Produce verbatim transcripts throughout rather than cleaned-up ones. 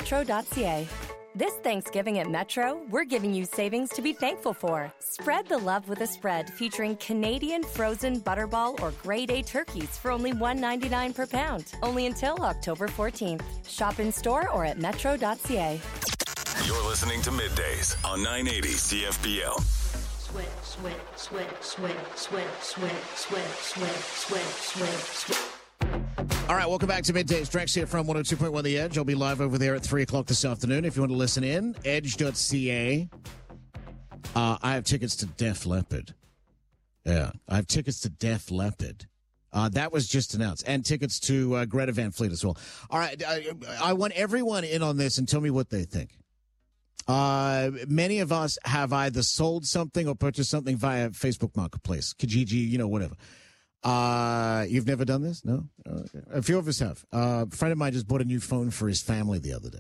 metro dot c a. This Thanksgiving at Metro, we're giving you savings to be thankful for. Spread the love with a spread featuring Canadian frozen butterball or grade A turkeys for only one ninety-nine per pound. Only until October fourteenth. Shop in store or at metro dot c a. You're listening to Middays on nine eighty C F P L. Sweat, sweat, sweat, sweat, sweat, sweat, sweat, sweat, sweat, sweat, sweat. All right, welcome back to Middays. Drex here from one oh two point one The Edge. I'll be live over there at three o'clock this afternoon if you want to listen in. edge dot c a. Uh, I have tickets to Def Leppard. Yeah, I have tickets to Def Leppard. Uh, that was just announced. And tickets to uh, Greta Van Fleet as well. All right, I, I want everyone in on this and tell me what they think. Uh, many of us have either sold something or purchased something via Facebook Marketplace, Kijiji, you know, whatever. Uh, you've never done this? No? Okay. A few of us have. Uh, a friend of mine just bought a new phone for his family the other day.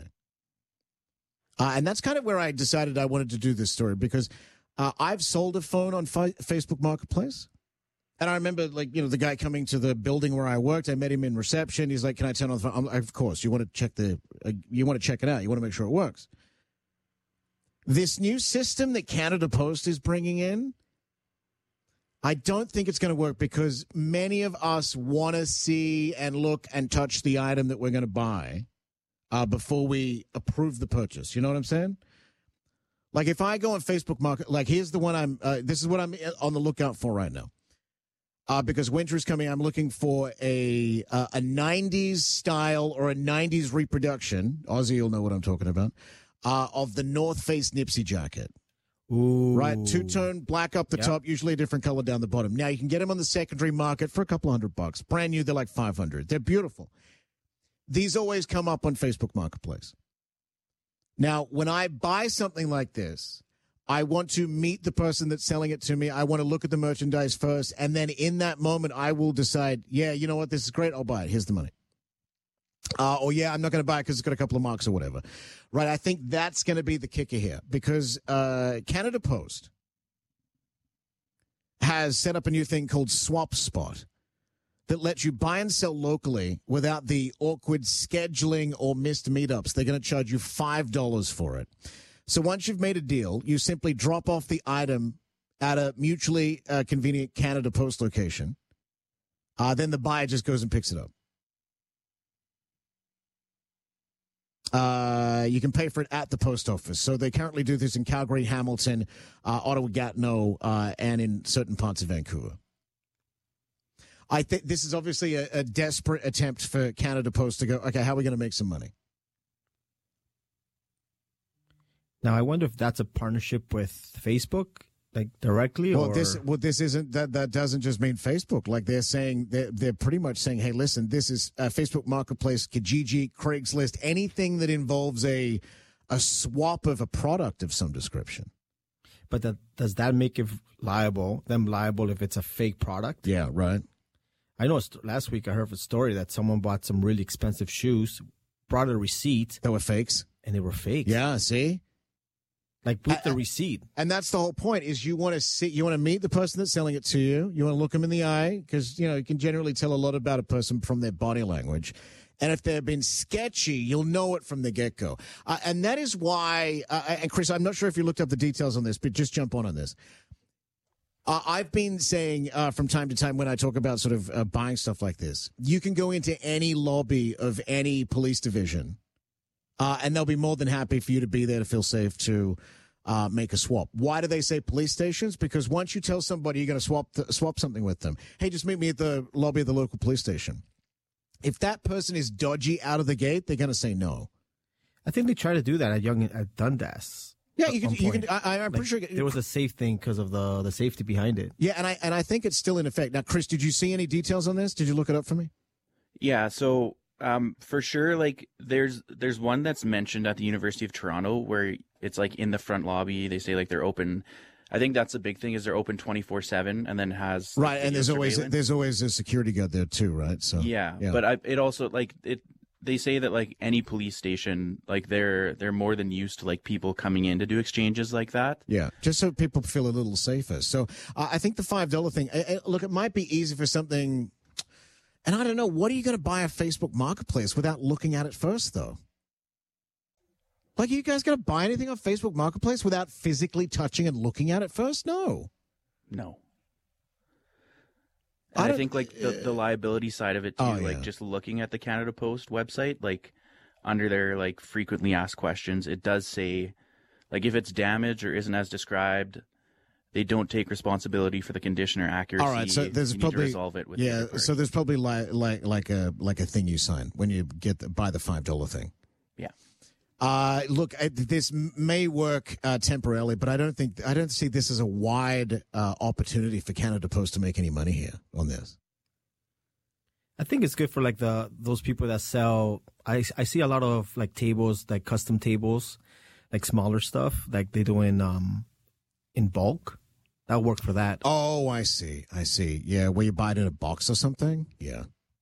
Uh, and that's kind of where I decided I wanted to do this story because, uh, I've sold a phone on fi- Facebook Marketplace. And I remember, like, you know, the guy coming to the building where I worked. I met him in reception. He's like, can I turn on the phone? I'm like, of course. You want to check the, uh, you want to check it out. You want to make sure it works. This new system that Canada Post is bringing in, I don't think it's going to work because many of us want to see and look and touch the item that we're going to buy uh, before we approve the purchase. You know what I'm saying? Like if I go on Facebook Market, like here's the one I'm, uh, this is what I'm on the lookout for right now. Uh, because winter is coming, I'm looking for a uh, a nineties style or a nineties reproduction. Ozzy, you'll know what I'm talking about. Uh, of the North Face Nipsey jacket. Ooh. Right, two-tone, black up the Yep. top, usually a different color down the bottom. Now, you can get them on the secondary market for a couple hundred bucks. Brand new, they're like five hundred. They're beautiful. These always come up on Facebook Marketplace. Now, when I buy something like this, I want to meet the person that's selling it to me. I want to look at the merchandise first, and then in that moment, I will decide, yeah, you know what, this is great, I'll buy it. Here's the money. Uh, or, yeah, I'm not going to buy it because it's got a couple of marks or whatever. Right, I think that's going to be the kicker here because uh, Canada Post has set up a new thing called Swap Spot that lets you buy and sell locally without the awkward scheduling or missed meetups. They're going to charge you five dollars for it. So once you've made a deal, you simply drop off the item at a mutually uh, convenient Canada Post location. Uh, then the buyer just goes and picks it up. Uh, you can pay for it at the post office. So they currently do this in Calgary, Hamilton, uh, Ottawa, Gatineau, uh, and in certain parts of Vancouver. I think this is obviously a, a desperate attempt for Canada Post to go, okay, how are we going to make some money? Now, I wonder if that's a partnership with Facebook, like directly, well, or this well, this isn't that. That doesn't just mean Facebook. Like they're saying, they're, they're pretty much saying, hey, listen, this is uh, Facebook Marketplace, Kijiji, Craigslist, anything that involves a a swap of a product of some description. But that, does that make it liable? Them liable if it's a fake product? Yeah, right. I know st- last week I heard of a story that someone bought some really expensive shoes, brought a receipt, That were fakes. and they were fakes. Yeah, see. Like with I- the I- receipt. And that's the whole point is you want to see, you want to meet the person that's selling it to you. You want to look them in the eye because, you know, you can generally tell a lot about a person from their body language. And if they've been sketchy, you'll know it from the get-go. Uh, and that is why, uh, and Chris, I'm not sure if you looked up the details on this, but just jump on on this. Uh, I've been saying uh, from time to time when I talk about sort of uh, buying stuff like this, you can go into any lobby of any police division, uh, and they'll be more than happy for you to be there to feel safe to uh, make a swap. Why do they say police stations? Because once you tell somebody you're going to swap th- swap something with them, hey, just meet me at the lobby of the local police station. If that person is dodgy out of the gate, they're going to say no. I think they try to do that at Young at Dundas. Yeah, at you can. one You point. can. I, I'm Like, pretty sure there was a safe thing because of the the safety behind it. Yeah, and I and I think it's still in effect now. Chris, did you see any details on this? Did you look it up for me? Yeah, so um, for sure, like there's there's one that's mentioned at the University of Toronto where it's like in the front lobby. They say like they're open. I think that's the big thing is they're open twenty-four seven and then has like, Right, and video there's always surveillance. there's always a security guard there too, right? So yeah, but I, it also like it. They say that like any police station, like they're they're more than used to like people coming in to do exchanges like that. yeah, just so people feel a little safer. So uh, I think the five dollar thing. I, I, look, it might be easy for something, and I don't know. What are you going to buy a Facebook Marketplace without looking at it first, though? Like, are you guys going to buy anything on Facebook Marketplace without physically touching and looking at it first? No. No. And I I, don't- think like the, the liability side of it too, Oh, like yeah. just looking at the Canada Post website, like under their like frequently asked questions, it does say like if it's damaged or isn't as described, they don't take responsibility for the condition or accuracy. All right, so there's you probably need to resolve it with the yeah. other party. So there's probably like like like a like a thing you sign when you get the, buy the five dollar thing. Yeah. Uh, look, I, this m- may work uh, temporarily, but I don't think I don't see this as a wide uh, opportunity for Canada Post to make any money here on this. I think it's good for like the those people that sell. I I see a lot of like tables, like custom tables, like smaller stuff, like they do in um in bulk. That'll work for that. Oh, I see. I see. Yeah, where you buy it in a box or something. Yeah.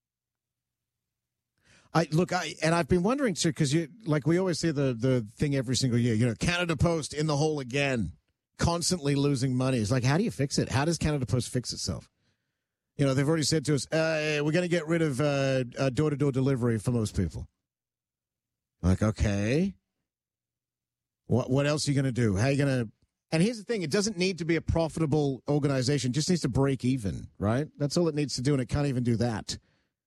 I look, I and I've been wondering too, because you like we always see the the thing every single year. You know, Canada Post in the hole again, constantly losing money. It's like, how do you fix it? How does Canada Post fix itself? You know, they've already said to us, uh, we're going to get rid of uh, uh, door-to-door delivery for most people. Like, okay, what what else are you going to do? How are you going to? And here's the thing: it doesn't need to be a profitable organization; it just needs to break even, right? That's all it needs to do, and it can't even do that.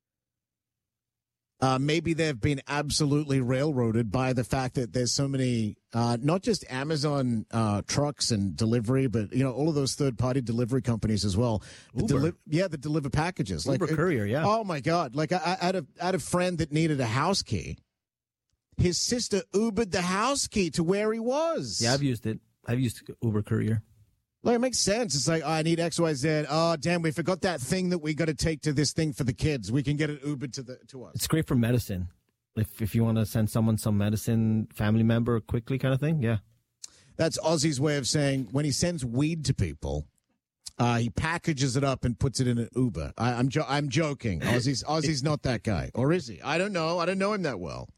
Uh, maybe they've been absolutely railroaded by the fact that there's so many, uh, not just Amazon uh, trucks and delivery, but you know all of those third-party delivery companies as well. The Uber. deli- yeah, that deliver packages. Uber like Courier, yeah. Oh my God! Like I, I had a I had a friend that needed a house key. His sister Ubered the house key to where he was. Yeah, I've used it. I've used Uber Courier. Like, it makes sense. It's like, oh, I need X, Y, Z. Oh, damn, we forgot that thing that we got to take to this thing for the kids. We can get it Ubered to the to us. It's great for medicine. If if you want to send someone some medicine, family member quickly, kind of thing. Yeah. That's Ozzy's way of saying when he sends weed to people, uh, he packages it up and puts it in an Uber. I, I'm jo- I'm joking. Ozzy's Ozzy's not that guy, or is he? I don't know. I don't know him that well.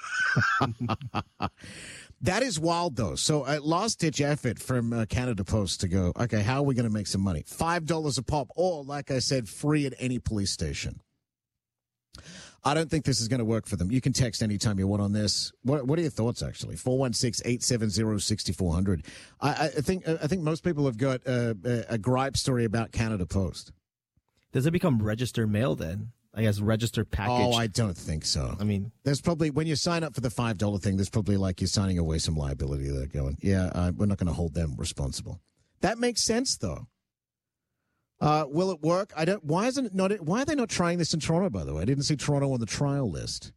That is wild, though. So a last-ditch effort from uh, Canada Post to go, okay, how are we going to make some money? five dollars a pop, or, like I said, free at any police station. I don't think this is going to work for them. You can text anytime you want on this. What What are your thoughts, actually? four one six, eight seven zero, six four zero zero. I, I think I think most people have got a, a, a gripe story about Canada Post. Does it become registered mail then? I guess registered package. Oh, I don't think so. I mean, There's probably, when you sign up for the five dollar thing, there's probably like you're signing away some liability. They're going, yeah, uh, we're not going to hold them responsible. That makes sense, though. Uh, will it work? I don't. Why isn't it not? Why are they not trying this in Toronto? By the way, I didn't see Toronto on the trial list.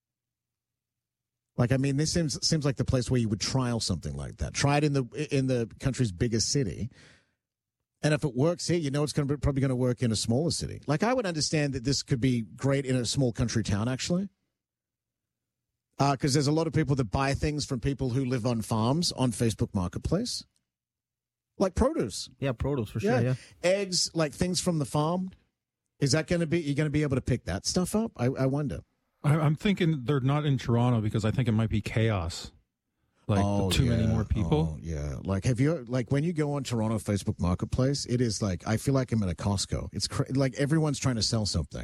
Like, I mean, this seems seems like the place where you would trial something like that. Try it in the in the country's biggest city. And if it works here, you know it's going to be, probably going to work in a smaller city. Like, I would understand that this could be great in a small country town, actually. Because uh, there's a lot of people that buy things from people who live on farms on Facebook Marketplace. Like produce. yeah, produce for sure. Yeah. Eggs, like things from the farm. Is that going to be, you're going to be able to pick that stuff up? I, I wonder. I, I'm thinking they're not in Toronto because I think it might be chaos. Like Oh, too many yeah. more people. Oh, yeah. Like, have you, like, when you go on Toronto Facebook Marketplace, it is like, I feel like I'm in a Costco. It's cra- like everyone's trying to sell something.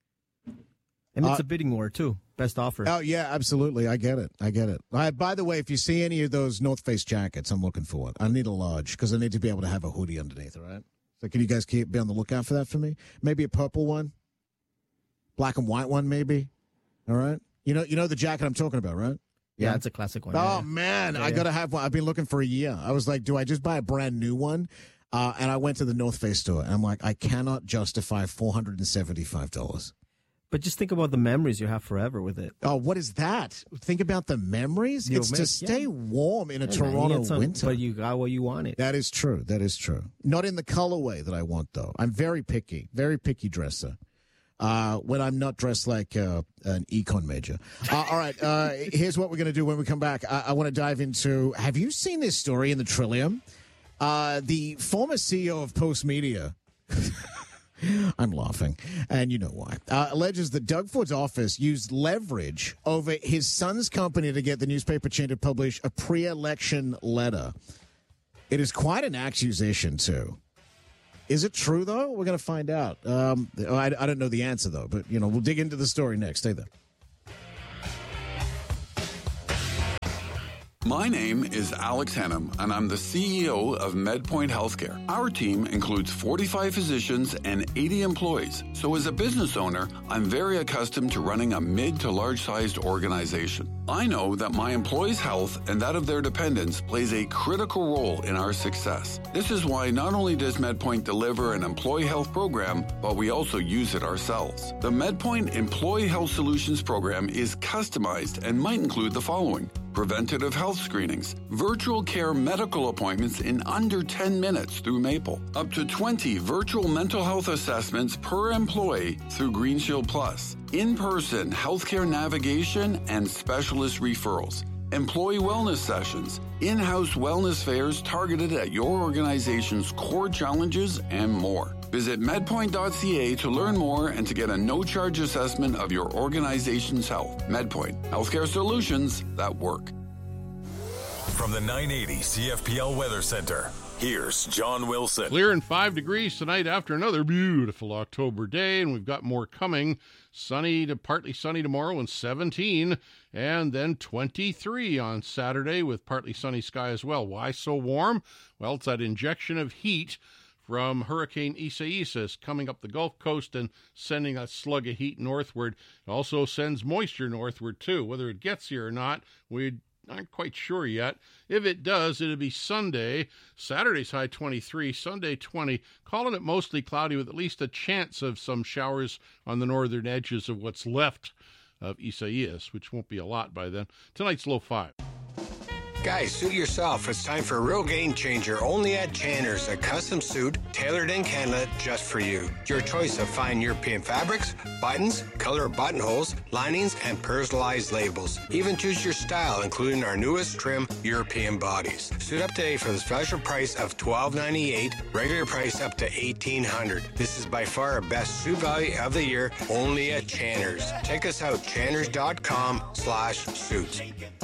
And it's Uh, a bidding war too. Best offer. Oh, yeah, absolutely. I get it. I get it. I, by the way, if you see any of those North Face jackets, I'm looking for it. I need a large because I need to be able to have a hoodie underneath, all right? So can you guys keep be on the lookout for that for me? Maybe a purple one? Black and white one, maybe? All right? You know, you know the jacket I'm talking about, right? yeah, it's a classic one. Oh, yeah. man, Yeah, I yeah. got to have one. I've been looking for a year. I was like, do I just buy a brand new one? Uh, and I went to the North Face store, and I'm like, I cannot justify four hundred seventy-five dollars. But just think about the memories you have forever with it. Oh, what is that? Think about the memories. You'll It's to make- stay yeah. warm in a Yeah, man, you Toronto get some- winter. But you got what you wanted. That is true. That is true. Not in the colorway that I want, though. I'm very picky, very picky dresser. Uh, when I'm not dressed like uh, an econ major. Uh, all right. Uh, here's what we're going to do when we come back. I, I want to dive into. Have you seen this story in the Trillium? Uh, the former C E O of Post Media. I'm laughing, and you know why. Uh, alleges that Doug Ford's office used leverage over his son's company to get the newspaper chain to publish a pre-election letter. It is quite an accusation, too. Is it true, though? We're going to find out. Um, I, I don't know the answer, though, but, you know, we'll dig into the story next. Stay there. My name is Alex Hennum, and I'm the C E O of MedPoint Healthcare. Our team includes forty-five physicians and eighty employees. So as a business owner, I'm very accustomed to running a mid to large-sized organization. I know that my employees' health and that of their dependents plays a critical role in our success. This is why not only does MedPoint deliver an employee health program, but we also use it ourselves. The MedPoint Employee Health Solutions program is customized and might include the following: preventative health screenings, virtual care medical appointments in under ten minutes through Maple, up to twenty virtual mental health assessments per employee through GreenShield Plus, in-person healthcare navigation and specialist referrals, employee wellness sessions, in-house wellness fairs targeted at your organization's core challenges, and more. Visit medpoint dot c a to learn more and to get a no-charge assessment of your organization's health. MedPoint, healthcare solutions that work. From the nine eighty C F P L Weather Center, here's John Wilson. Clear and five degrees tonight after another beautiful October day, and we've got more coming. Sunny to partly sunny tomorrow and seventeen, and then twenty-three on Saturday with partly sunny sky as well. Why so warm? Well, it's that injection of heat from Hurricane Isaias coming up the Gulf Coast and sending a slug of heat northward. It also sends moisture northward, too. Whether it gets here or not, we aren't quite sure yet. If it does, it'll be Sunday. Saturday's high twenty-three, Sunday twenty. Calling it mostly cloudy with at least a chance of some showers on the northern edges of what's left of Isaias, which won't be a lot by then. Tonight's low five. Guys, suit yourself. It's time for a real game changer only at Channer's, a custom suit tailored in Canada just for you. Your choice of fine European fabrics, buttons, color buttonholes, linings, and personalized labels. Even choose your style, including our newest trim, European bodies. Suit up today for the special price of twelve ninety-eight, regular price up to eighteen hundred. This is by far our best suit value of the year only at Channer's. Check us out, channers dot com slash suits.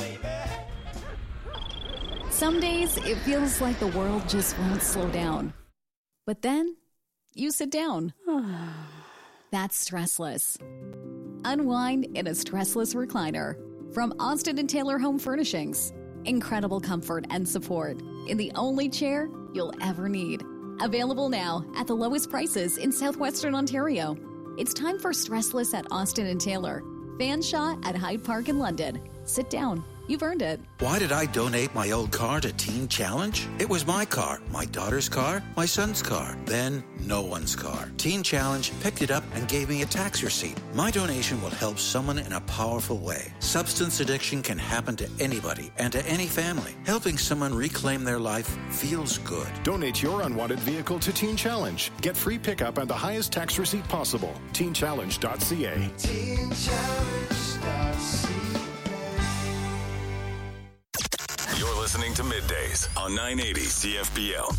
Some days, it feels like the world just won't slow down. But then, you sit down. That's Stressless. Unwind in a stressless recliner from Austin and Taylor Home Furnishings. Incredible comfort and support in the only chair you'll ever need. Available now at the lowest prices in southwestern Ontario. It's time for Stressless at Austin and Taylor. Fanshawe at Hyde Park in London. Sit down. You've earned it. Why did I donate my old car to Teen Challenge? It was my car, my daughter's car, my son's car, then no one's car. Teen Challenge picked it up and gave me a tax receipt. My donation will help someone in a powerful way. Substance addiction can happen to anybody and to any family. Helping someone reclaim their life feels good. Donate your unwanted vehicle to Teen Challenge. Get free pickup and the highest tax receipt possible. teen challenge dot c a. teen challenge dot c a. You're listening to Middays on nine eighty C F P L.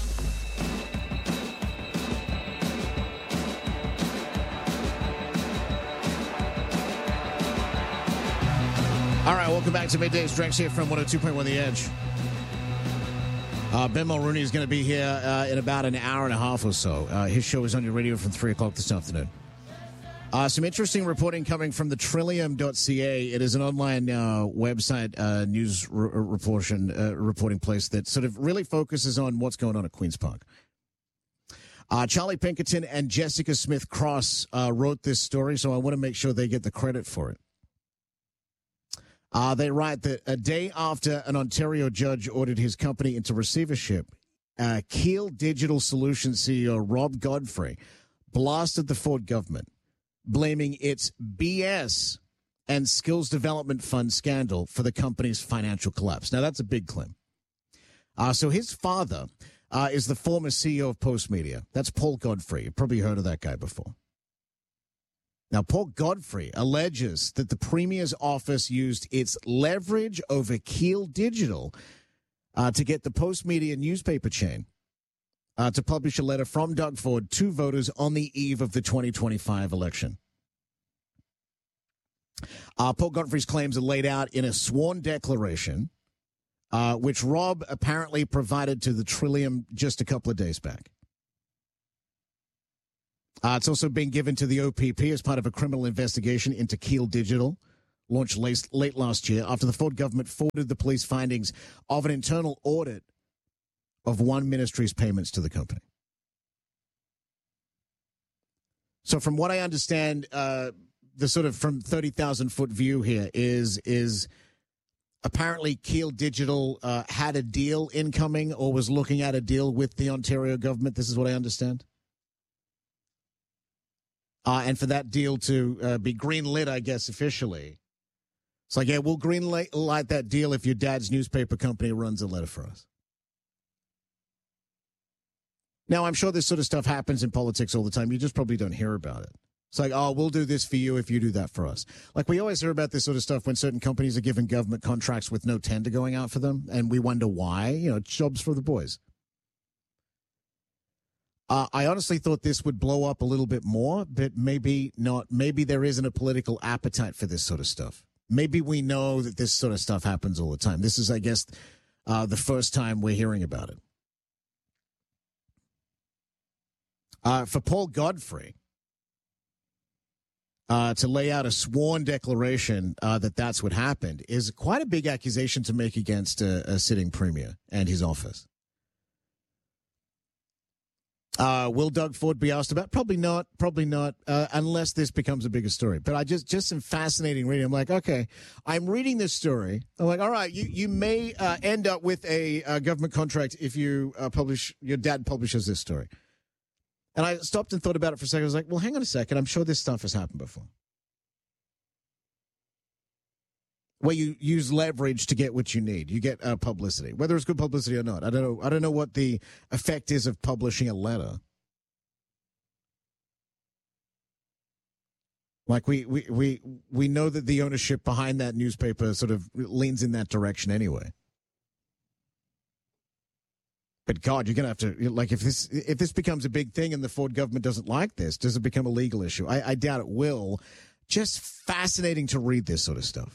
All right, welcome back to Middays. Drex here from one oh two point one The Edge. Uh, Ben Mulrooney is going to be here uh, in about an hour and a half or so. Uh, his show is on your radio from three o'clock this afternoon. Uh, some interesting reporting coming from the trillium dot c a. It is an online uh, website uh, news r- reporting, uh, reporting place that sort of really focuses on what's going on at Queen's Park. Uh, Charlie Pinkerton and Jessica Smith Cross uh, wrote this story, so I want to make sure they get the credit for it. Uh, they write that a day after an Ontario judge ordered his company into receivership, uh, Keel Digital Solutions C E O Rob Godfrey blasted the Ford government, blaming its B S and Skills Development Fund scandal for the company's financial collapse. Now, that's a big claim. Uh, so his father uh, is the former C E O of Postmedia. That's Paul Godfrey. You've probably heard of that guy before. Now, Paul Godfrey alleges that the Premier's office used its leverage over Keel Digital uh, to get the Postmedia newspaper chain Uh, to publish a letter from Doug Ford to voters on the eve of the twenty twenty-five election. Uh, Paul Godfrey's claims are laid out in a sworn declaration, uh, which Rob apparently provided to the Trillium just a couple of days back. Uh, it's also been given to the O P P as part of a criminal investigation into Keel Digital launched late, late last year after the Ford government forwarded the police findings of an internal audit of one ministry's payments to the company. So from what I understand, uh, the sort of from thirty thousand foot view here is is apparently Keel Digital uh, had a deal incoming or was looking at a deal with the Ontario government. This is what I understand. Uh, and for that deal to uh, be green-lit, I guess, officially. It's like, yeah, we'll green-light light that deal if your dad's newspaper company runs a letter for us. Now, I'm sure this sort of stuff happens in politics all the time. You just probably don't hear about it. It's like, oh, we'll do this for you if you do that for us. Like, we always hear about this sort of stuff when certain companies are given government contracts with no tender going out for them, and we wonder why. You know, jobs for the boys. Uh, I honestly thought this would blow up a little bit more, but maybe not. Maybe there isn't a political appetite for this sort of stuff. Maybe we know that this sort of stuff happens all the time. This is, I guess, uh, the first time we're hearing about it. Uh, for Paul Godfrey uh, to lay out a sworn declaration uh, that that's what happened is quite a big accusation to make against a, a sitting premier and his office. Uh, will Doug Ford be asked about? Probably not. Probably not, uh, unless this becomes a bigger story. But I just, just some fascinating reading. I'm like, okay, I'm reading this story. I'm like, all right, you, you may uh, end up with a, a government contract if you uh, publish, your dad publishes this story. And I stopped and thought about it for a second. I was like, well, hang on a second. I'm sure this stuff has happened before. Where you use leverage to get what you need. You get uh, publicity, whether it's good publicity or not. I don't know. I don't know what the effect is of publishing a letter. Like we, we, we, we know that the ownership behind that newspaper sort of leans in that direction anyway. But God, you're going to have to, like, if this if this becomes a big thing and the Ford government doesn't like this, does it become a legal issue? I, I doubt it will. Just fascinating to read this sort of stuff.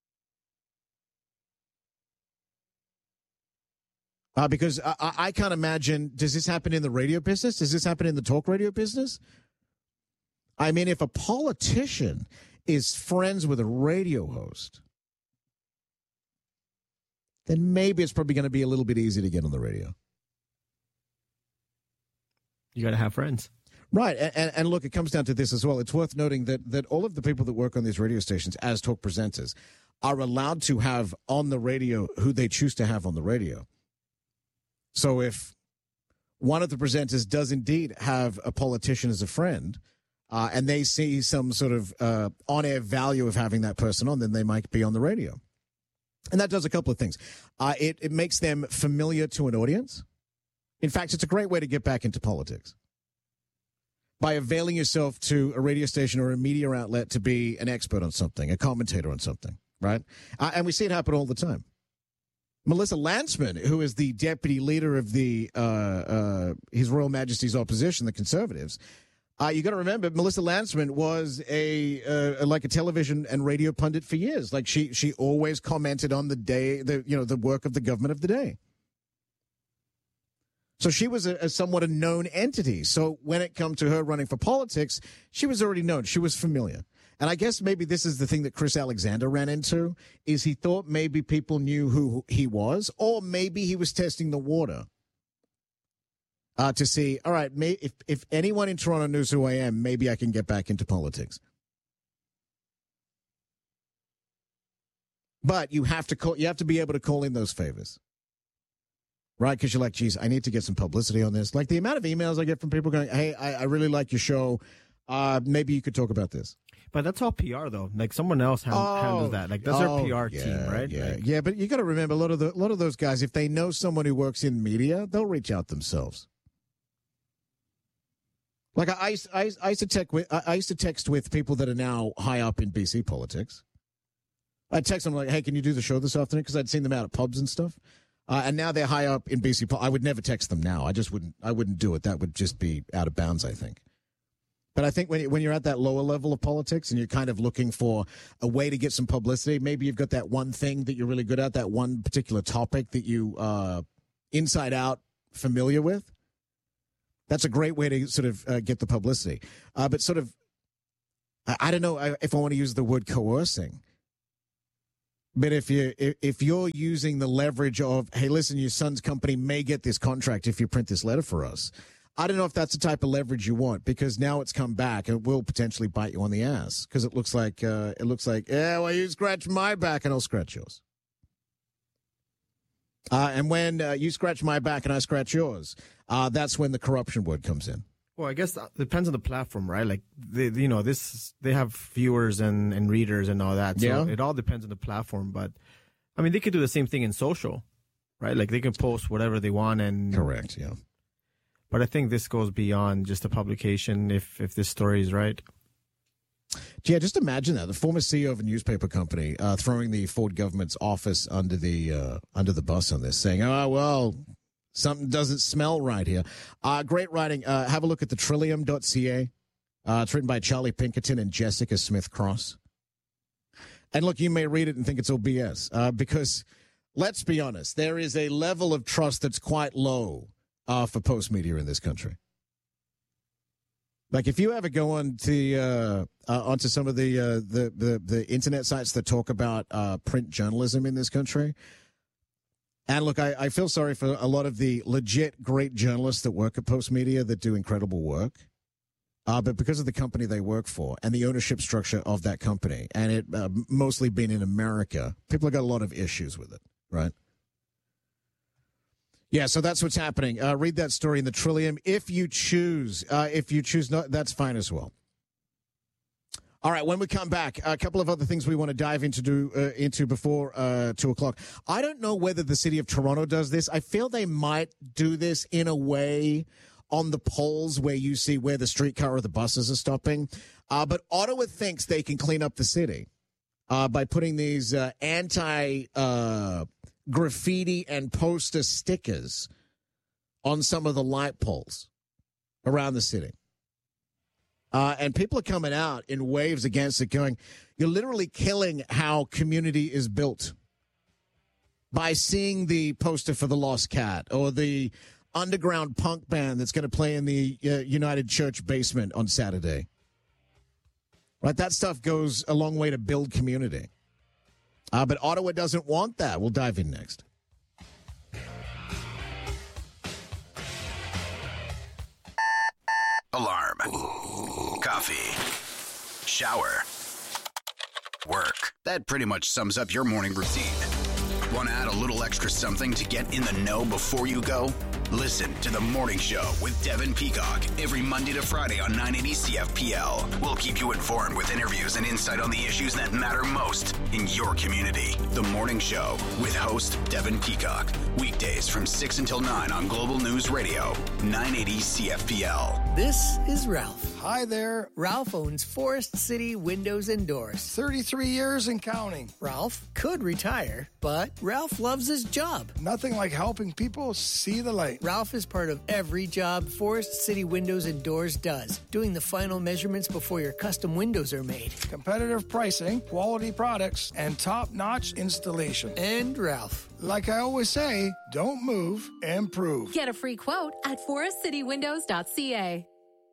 Uh, because I, I can't imagine, does this happen in the radio business? Does this happen in the talk radio business? I mean, if a politician is friends with a radio host, then maybe it's probably going to be a little bit easy to get on the radio. You got to have friends. Right. And, and, and look, it comes down to this as well. It's worth noting that, that all of the people that work on these radio stations as talk presenters are allowed to have on the radio who they choose to have on the radio. So if one of the presenters does indeed have a politician as a friend, uh, and they see some sort of uh, on-air value of having that person on, then they might be on the radio. And that does a couple of things. Uh, it, it makes them familiar to an audience. In fact, it's a great way to get back into politics. By availing yourself to a radio station or a media outlet to be an expert on something, a commentator on something, right? Uh, and we see it happen all the time. Melissa Lantsman, who is the deputy leader of the uh, uh, His Royal Majesty's opposition, the Conservatives, uh, you got to remember Melissa Lantsman was a uh, like a television and radio pundit for years. Like she she always commented on the day, the you know the work of the government of the day. So she was a, a somewhat a known entity. So when it come to her running for politics, she was already known. She was familiar. And I guess maybe this is the thing that Chris Alexander ran into, is he thought maybe people knew who he was, or maybe he was testing the water uh, to see, all right, may, if, if anyone in Toronto knows who I am, maybe I can get back into politics. But you have to call, you have to be able to call in those favors. Right, because you're like, geez, I need to get some publicity on this. Like the amount of emails I get from people going, hey, I, I really like your show. Uh, maybe you could talk about this. But that's all P R, though. Like someone else hand, oh, handles that. Like that's oh, our P R yeah, team, right? Yeah, like, yeah. But you got to remember, a lot of the, a lot of those guys, if they know someone who works in media, they'll reach out themselves. Like I, I, used, I, used, I used to text with, I used to text with people that are now high up in B C politics. I'd text them like, hey, can you do the show this afternoon? Because I'd seen them out at pubs and stuff. Uh, and now they're high up in B C. I would never text them now. I just wouldn't. I wouldn't do it. That would just be out of bounds, I think. But I think when when you're at that lower level of politics and you're kind of looking for a way to get some publicity, maybe you've got that one thing that you're really good at, that one particular topic that you uh, inside out familiar with. That's a great way to sort of uh, get the publicity. Uh, but sort of, I, I don't know if I want to use the word coercing. But if you if, if you're using the leverage of, hey, listen, your son's company may get this contract if you print this letter for us, I don't know if that's the type of leverage you want, because now it's come back and it will potentially bite you on the ass, because it looks like uh, it looks like, yeah, well, you scratch my back and I'll scratch yours. Uh, and when uh, you scratch my back and I scratch yours, uh, that's when the corruption word comes in. Well, I guess that depends on the platform, right? Like, they, you know, this they have viewers and, and readers and all that. So Yeah. it all depends on the platform. But, I mean, they could do the same thing in social, right? Like, they can post whatever they want. And Correct, yeah. But I think this goes beyond just a publication if, if this story is right. Yeah, just imagine that. The former C E O of a newspaper company uh, throwing the Ford government's office under the uh, under the bus on this, saying, oh, well, something doesn't smell right here. Uh, great writing. Uh, have a look at the trillium dot c a. Uh, it's written by Charlie Pinkerton and Jessica Smith-Cross. And look, you may read it and think it's all B S, uh, because let's be honest, there is a level of trust that's quite low uh, for post media in this country. Like, if you ever go on to uh, uh, onto some of the, uh, the the the internet sites that talk about uh, print journalism in this country, and look, I, I feel sorry for a lot of the legit great journalists that work at Post Media that do incredible work, uh, but because of the company they work for and the ownership structure of that company, and it uh, mostly being in America, people have got a lot of issues with it, right? Yeah, so that's what's happening. Uh, read that story in the Trillium if you choose. Uh, if you choose not, that's fine as well. All right, when we come back, a couple of other things we want to dive into do, uh, into before uh, two o'clock. I don't know whether the city of Toronto does this. I feel they might do this in a way on the poles where you see where the streetcar or the buses are stopping. Uh, but Ottawa thinks they can clean up the city uh, by putting these uh, anti- uh, graffiti and poster stickers on some of the light poles around the city. Uh, and people are coming out in waves against it, going, you're literally killing how community is built by seeing the poster for the Lost Cat or the underground punk band that's going to play in the uh, United Church basement on Saturday. Right? That stuff goes a long way to build community. Uh, but Ottawa doesn't want that. We'll dive in next. Alarm. Coffee. Shower. Work. That pretty much sums up your morning routine. Want to add a little extra something to get in the know before you go? Listen to The Morning Show with Devin Peacock every Monday to Friday on nine eighty C F P L. We'll keep you informed with interviews and insight on the issues that matter most in your community. The Morning Show with host Devin Peacock. Weekdays from six until nine on Global News Radio, nine eighty C F P L. This is Ralph. Hi there. Ralph owns Forest City Windows and Doors. thirty-three years and counting. Ralph could retire, but Ralph loves his job. Nothing like helping people see the light. Ralph is part of every job Forest City Windows and Doors does, doing the final measurements before your custom windows are made. Competitive pricing, quality products, and top-notch installation. And Ralph. Like I always say, don't move, improve. Get a free quote at forest city windows dot c a.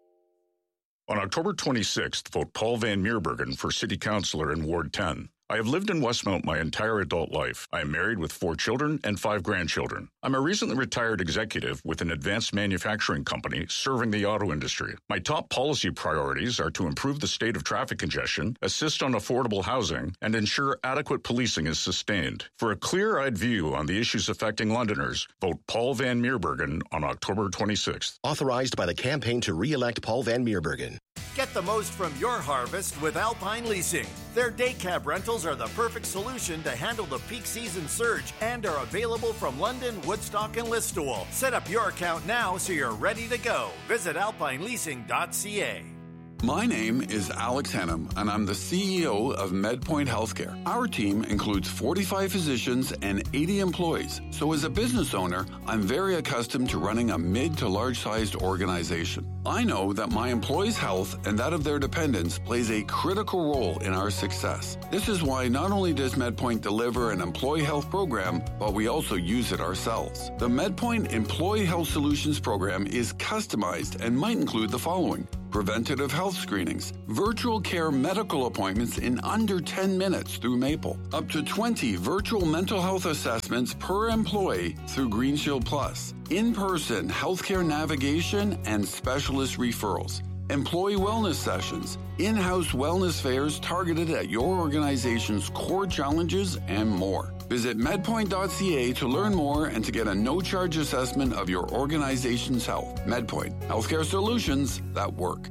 On October twenty-sixth, vote Paul Van Meerbergen for City Councillor in Ward ten. I have lived in Westmount my entire adult life. I am married with four children and five grandchildren. I'm a recently retired executive with an advanced manufacturing company serving the auto industry. My top policy priorities are to improve the state of traffic congestion, assist on affordable housing, and ensure adequate policing is sustained. For a clear-eyed view on the issues affecting Londoners, vote Paul Van Meerbergen on October twenty-sixth. Authorized by the campaign to re-elect Paul Van Meerbergen. Get the most from your harvest with Alpine Leasing. Their day cab rentals are the perfect solution to handle the peak season surge and are available from London, Woodstock, and Listowel. Set up your account now so you're ready to go. Visit alpine leasing dot c a. My name is Alex Hennum, and I'm the C E O of MedPoint Healthcare. Our team includes forty-five physicians and eighty employees. So as a business owner, I'm very accustomed to running a mid to large-sized organization. I know that my employees' health and that of their dependents plays a critical role in our success. This is why not only does MedPoint deliver an employee health program, but we also use it ourselves. The MedPoint Employee Health Solutions program is customized and might include the following: preventative health screenings, virtual care medical appointments in under ten minutes through Maple, up to twenty virtual mental health assessments per employee through Green Shield Plus, in-person healthcare navigation and specialist referrals, employee wellness sessions, in-house wellness fairs targeted at your organization's core challenges, and more. Visit medpoint dot c a to learn more and to get a no-charge assessment of your organization's health. MedPoint, healthcare solutions that work.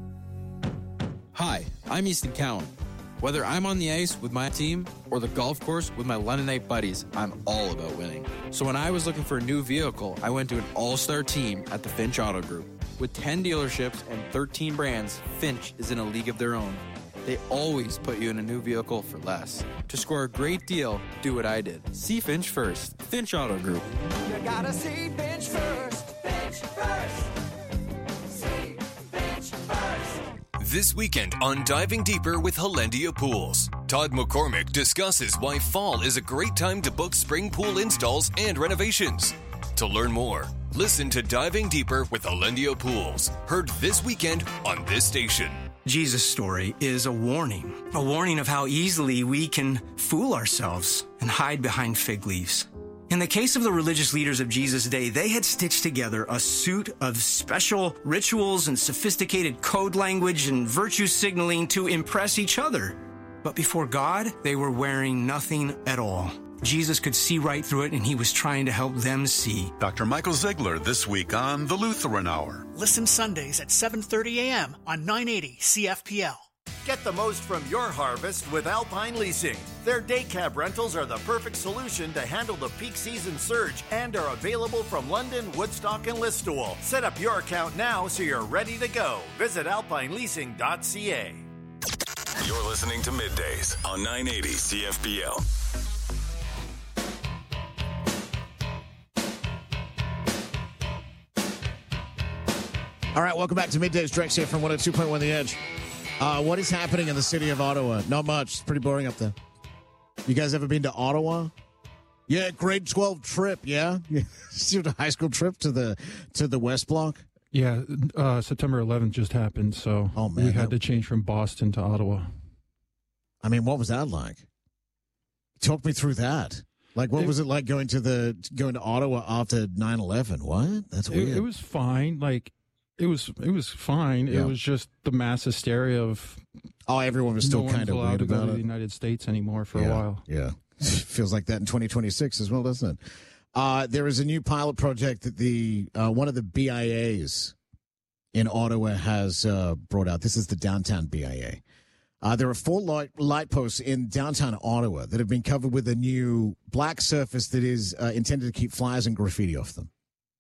Hi, I'm Easton Cowan. Whether I'm on the ice with my team or the golf course with my Londonite buddies, I'm all about winning. So when I was looking for a new vehicle, I went to an all-star team at the Finch Auto Group. With ten dealerships and thirteen brands, Finch is in a league of their own. They always put you in a new vehicle for less. To score a great deal, do what I did. See Finch first. Finch Auto Group. You gotta see Finch first. Finch first. See Finch first. This weekend on Diving Deeper with Hollandia Pools, Todd McCormick discusses why fall is a great time to book spring pool installs and renovations. To learn more, listen to Diving Deeper with Hollandia Pools, heard this weekend on this station. Jesus' story is a warning, a warning of how easily we can fool ourselves and hide behind fig leaves. In the case of the religious leaders of Jesus' day, they had stitched together a suit of special rituals and sophisticated code language and virtue signaling to impress each other. But before God, they were wearing nothing at all. Jesus could see right through it, and he was trying to help them see. Doctor Michael Ziegler this week on The Lutheran Hour. Listen Sundays at seven thirty a.m. on nine eighty C F P L. Get the most from your harvest with Alpine Leasing. Their day cab rentals are the perfect solution to handle the peak season surge and are available from London, Woodstock, and Listowel. Set up your account now so you're ready to go. Visit alpine leasing dot c a. You're listening to Middays on nine eighty C F P L. All right, welcome back to Middays. Drex here from one oh two point one The Edge. Uh, what is happening in the city of Ottawa? Not much. It's pretty boring up there. You guys ever been to Ottawa? Yeah, grade twelve trip, yeah? You a high school trip to the to the West Block? Yeah, uh, September eleventh just happened, so oh, man, we had that... to change from Boston to Ottawa. I mean, what was that like? Talk me through that. Like, what it, was it like going to the going to Ottawa after nine eleven? What? That's weird. It, it was fine. Like, It was it was fine. Yeah. It was just the mass hysteria of oh, everyone was still no kind of allowed weird to go about to it. the United States anymore for yeah. a while. Yeah, feels like that in twenty twenty-six as well, doesn't it? Uh, there is a new pilot project that the uh, one of the B I As in Ottawa has uh, brought out. This is the downtown B I A. Uh, there are four light, light posts in downtown Ottawa that have been covered with a new black surface that is uh, intended to keep flyers and graffiti off them.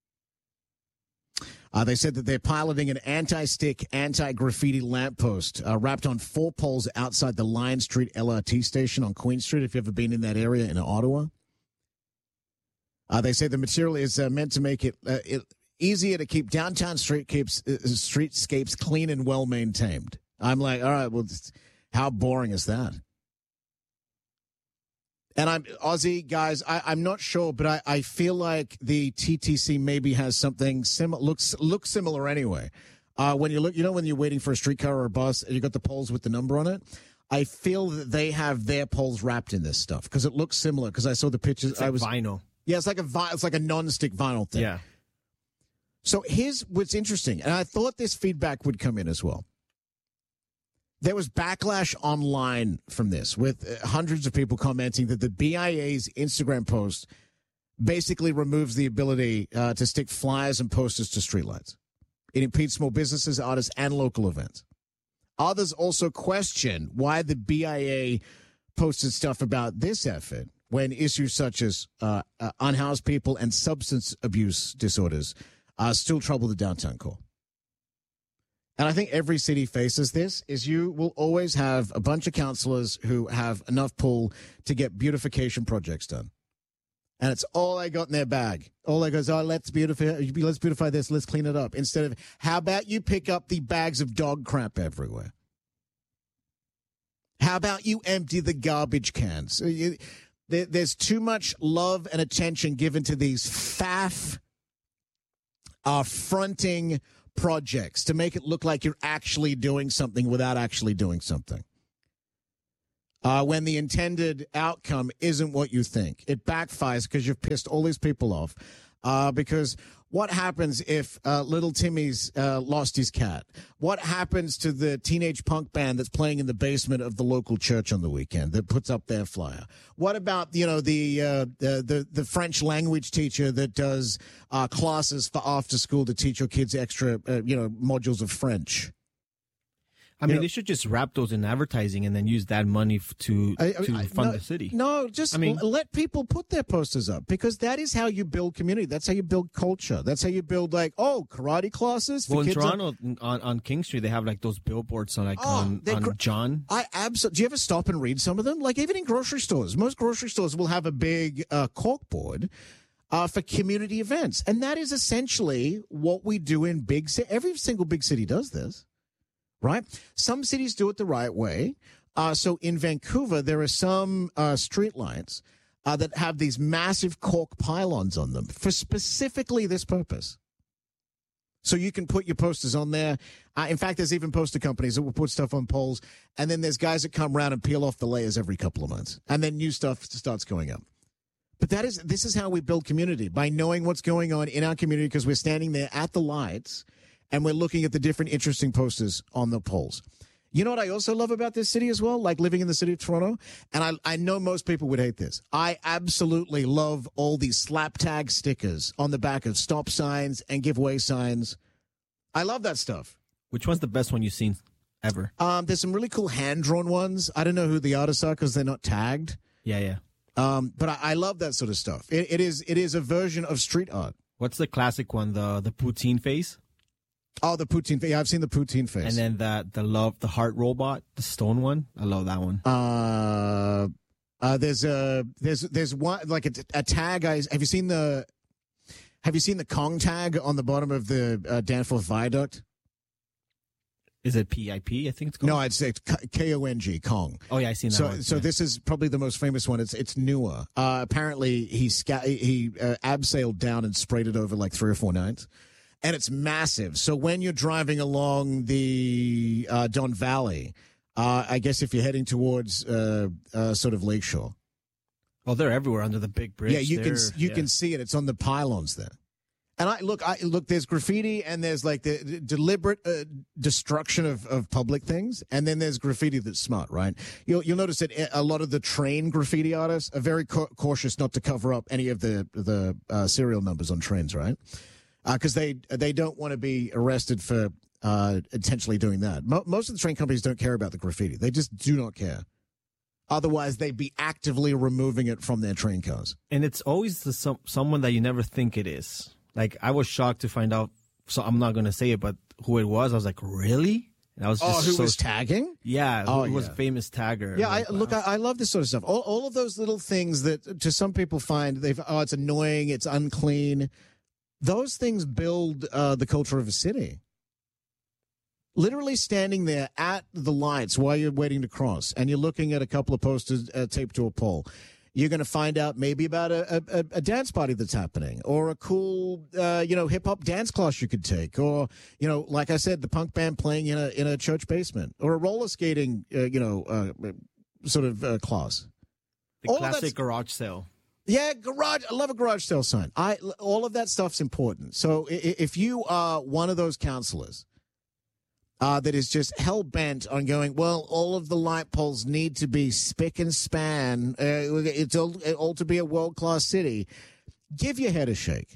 Uh, they said that they're piloting an anti-stick, anti-graffiti lamppost uh, wrapped on four poles outside the Lion Street L R T station on Queen Street, if you've ever been in that area in Ottawa. Uh, they say the material is uh, meant to make it, uh, it easier to keep downtown streetscapes, uh, streetscapes clean and well-maintained. I'm like, all right, well, how boring is that? And I'm Aussie guys. I, I'm not sure, but I, I feel like the T T C maybe has something similar. Looks looks similar anyway. Uh, when you look, you know, when you're waiting for a streetcar or a bus, and you got the poles with the number on it. I feel that they have their poles wrapped in this stuff because it looks similar. Because I saw the pictures. It's like I was vinyl. Yeah, it's like a vi- it's like a non-stick vinyl thing. Yeah. So here's what's interesting, and I thought this feedback would come in as well. There was backlash online from this, with hundreds of people commenting that the B I A's Instagram post basically removes the ability uh, to stick flyers and posters to streetlights. It impedes small businesses, artists, and local events. Others also question why the B I A posted stuff about this effort when issues such as uh, uh, unhoused people and substance abuse disorders uh, still trouble the downtown core. And I think every city faces this, is you will always have a bunch of councillors who have enough pull to get beautification projects done. And it's all they got in their bag. All they go is, oh, let's beautify, let's beautify this, let's clean it up. Instead of, how about you pick up the bags of dog crap everywhere? How about you empty the garbage cans? There's too much love and attention given to these faff, uh, fronting projects to make it look like you're actually doing something without actually doing something. Uh, when the intended outcome isn't what you think. It backfires because you've pissed all these people off. Uh, because what happens if uh, little Timmy's uh, lost his cat? What happens to the teenage punk band that's playing in the basement of the local church on the weekend that puts up their flyer? What about, you know, the uh, the, the the French language teacher that does uh, classes for after school to teach your kids extra, uh, you know, modules of French? I mean, you know, they should just wrap those in advertising and then use that money f- to I, to I, fund no, the city. No, just I mean, l- let people put their posters up because that is how you build community. That's how you build culture. That's how you build, like, oh, karate classes for well, in kids. Toronto, on, on King Street, they have like those billboards on like Oh, on, they're on gr- John. I absolutely. Do you ever stop and read some of them? Like even in grocery stores, most grocery stores will have a big uh, corkboard uh, for community events, and that is essentially what we do in big cities. Every single big city does this. Right? Some cities do it the right way. Uh, so in Vancouver, there are some uh, street lights uh, that have these massive cork pylons on them for specifically this purpose. So you can put your posters on there. Uh, in fact, there's even poster companies that will put stuff on poles. And then there's guys that come around and peel off the layers every couple of months. And then new stuff starts going up. But that is this is how we build community, by knowing what's going on in our community because we're standing there at the lights and we're looking at the different interesting posters on the poles. You know what I also love about this city as well, like living in the city of Toronto? And I, I know most people would hate this. I absolutely love all these slap tag stickers on the back of stop signs and giveaway signs. I love that stuff. Which one's the best one you've seen ever? Um, there's some really cool hand-drawn ones. I don't know who the artists are because they're not tagged. Yeah, yeah. Um, but I, I love that sort of stuff. It, it is it is a version of street art. What's the classic one? The the poutine face? Oh, the poutine face. Yeah, I've seen the poutine face. And then that the love the heart robot, the stone one. I love that one. Uh, uh there's a there's there's one like a, a tag. I have you seen the have you seen the Kong tag on the bottom of the uh, Danforth Viaduct? Is it P I P? I think it's called. No, I'd say it's K O N G, Kong. Oh yeah, I seen that so, one. So yeah. this is probably the most famous one. It's it's newer. Uh, apparently he sca- he uh, abseiled down and sprayed it over like three or four nights, and it's massive. So when you're driving along the uh, Don Valley, uh, I guess if you're heading towards uh, uh, sort of Lakeshore, oh, they're everywhere under the big bridge. yeah, you They're, can you yeah. can see it. It's on the pylons there. And I look, I look. There's graffiti, and there's like the, the deliberate uh, destruction of, of public things, and then there's graffiti that's smart, right? You'll you'll notice that a lot of the train graffiti artists are very ca- cautious not to cover up any of the the uh, serial numbers on trains, right? Because uh, they they don't want to be arrested for uh, intentionally doing that. Mo- most of the train companies don't care about the graffiti; they just do not care. Otherwise, they'd be actively removing it from their train cars. And it's always the, some someone that you never think it is. Like, I was shocked to find out, so I'm not going to say it, but who it was. I was like, really? And I was just oh, who so, was tagging? Yeah, oh, who was yeah. a famous tagger. Yeah, like, I, look, wow. I, I love this sort of stuff. All, all of those little things that to some people find, they've oh, it's annoying, it's unclean. Those things build uh, the culture of a city. Literally standing there at the lights while you're waiting to cross, and you're looking at a couple of posters uh, taped to a pole. You're going to find out maybe about a, a, a dance party that's happening, or a cool, uh, you know, hip hop dance class you could take, or, you know, like I said, the punk band playing in a in a church basement, or a roller skating, uh, you know, uh, sort of uh, class. The all classic garage sale. Yeah, garage. I love a garage sale sign. I all of that stuff's important. So if you are one of those counselors Uh, that is just hell-bent on going, well, all of the light poles need to be spick and span. Uh, it's all, all to be a world-class city. Give your head a shake.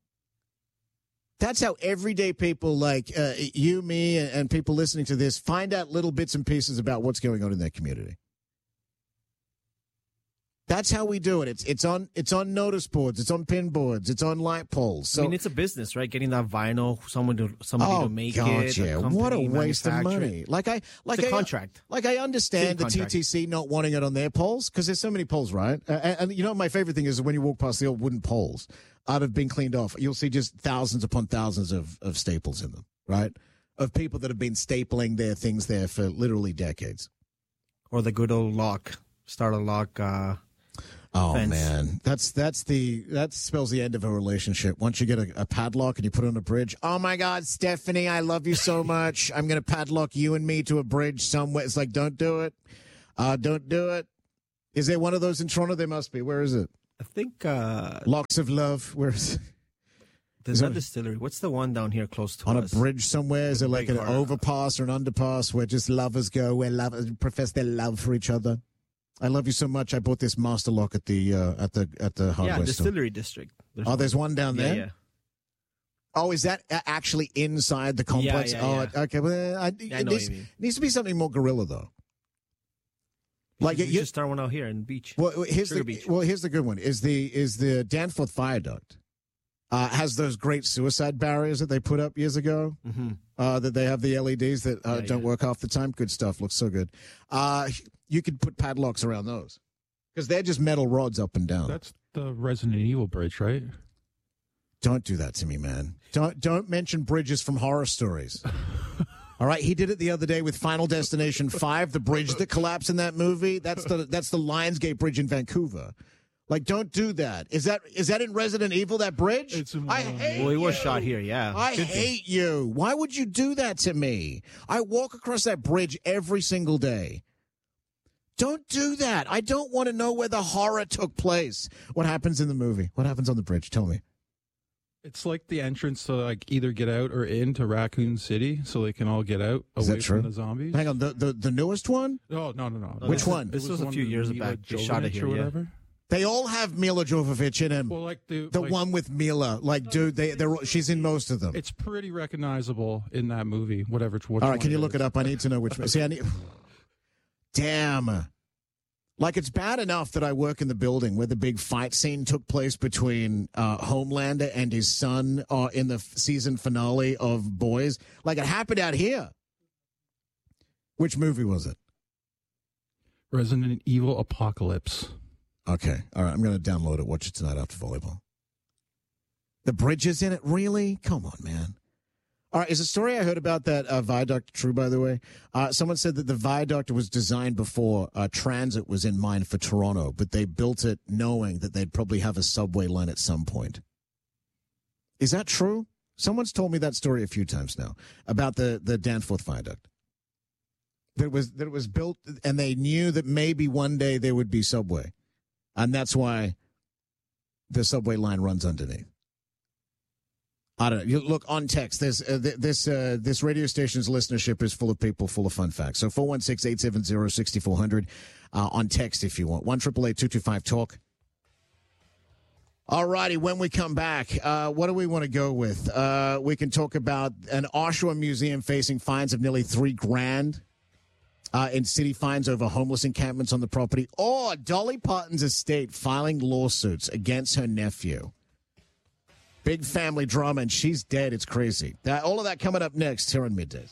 That's how everyday people like uh, you, me, and, and people listening to this find out little bits and pieces about what's going on in their community. That's how we do it. It's it's on it's on notice boards, it's on pin boards, it's on light poles. So, I mean, it's a business, right? Getting that vinyl, someone to somebody oh, to make God, it. Yeah. A What a company, waste of money! it. Like I like it's a I, contract. Like I understand the contract. T T C not wanting it on their poles because there's so many poles, right? Uh, and, and you know, my favorite thing is when you walk past the old wooden poles out of being cleaned off, you'll see just thousands upon thousands of of staples in them, right? Of people that have been stapling their things there for literally decades. Or the good old lock, start a lock. Uh, Oh fence. man, that's that's the that spells the end of a relationship. Once you get a, a padlock and you put it on a bridge. Oh my God, Stephanie, I love you so much. I'm gonna padlock you and me to a bridge somewhere. It's like, don't do it. Uh, don't do it. Is there one of those in Toronto? There must be. Where is it? I think uh, Locks of Love. Where is it? There's Is a that- distillery. What's the one down here close to On us? a bridge somewhere? Is it like Big an harbor. overpass or an underpass where just lovers go, where lovers profess their love for each other? I love you so much. I bought this master lock at the uh, at the at the hardware Yeah, store. distillery district. Oh, there's one down Yeah, there. yeah. Oh, is that a- actually inside the complex? yeah, oh, yeah. okay. Well, I, Yeah, I it know what needs, you mean. needs to be something more guerrilla, though. Like you you, just start one out here in the beach. well, here's Sugar the Beach. well, here's the good one. Is the is the Danforth Viaduct uh, has those great suicide barriers that they put up years ago? Mm-hmm. Uh, that they have the L E Ds that uh, Yeah, don't yeah. work half the time. Good stuff. Looks so good. Uh, you could put padlocks around those because they're just metal rods up and down. That's the Resident Evil bridge, right? Don't do that to me, man. Don't don't mention bridges from horror stories. All right, he did it the other day with Final Destination five, the bridge that collapsed in that movie. That's the that's the Lionsgate Bridge in Vancouver. Like, don't do that. Is that is that in Resident Evil, that bridge? It's I hate Well, he was you. shot here, yeah. I Could be. hate you. Why would you do that to me? I walk across that bridge every single day. Don't do that. I don't want to know where the horror took place. What happens in the movie? What happens on the bridge? Tell me. It's like the entrance to like either get out or into Raccoon City, so they can all get out Is away that true? from the zombies. Hang on, the, the, the newest one? Oh no, no, no. Which This- one? This was a one few with years Mila back. They shot it Jovovich here, or yeah. whatever. They all have Mila Jovovich in them. Well, like the The like, one with Mila, like, dude, they they're she's in most of them. It's pretty recognizable in that movie. Whatever. Which All right, one can you it look is. it up? I need to know which. See, I need. Damn. Like, it's bad enough that I work in the building where the big fight scene took place between uh, Homelander and his son uh, in the f- season finale of Boys. Like, it happened out here. Which movie was it? Resident Evil Apocalypse. Okay. All right. I'm going to download it. Watch it tonight after volleyball. The bridge is in it? Really? Come on, man. All right. Is the story I heard about that uh, viaduct true, by the way? Uh, someone said that the viaduct was designed before uh, transit was in mind for Toronto, but they built it knowing that they'd probably have a subway line at some point. Is that true? Someone's told me that story a few times now about the, the Danforth Viaduct. That it was that it was built, and they knew that maybe one day there would be subway, and that's why the subway line runs underneath. I don't know. You look on text. There's uh, th- this uh, this radio station's listenership is full of people, full of fun facts. So four one six, eight seven zero, six four zero zero uh, on text if you want. one eight eight eight, two two five, talk. All righty, when we come back, uh, what do we want to go with? Uh, we can talk about an Oshawa museum facing fines of nearly three grand uh, in city fines over homeless encampments on the property, or Dolly Parton's estate filing lawsuits against her nephew. Big family drama, and she's dead. It's crazy. That, all of that coming up next here on Middays.